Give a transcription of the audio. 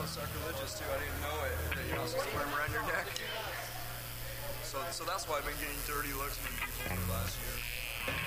it's sacrilegious too. I didn't know it. That you're not supposed to wear them around your neck. So that's why I've been getting dirty looks from people for the last year.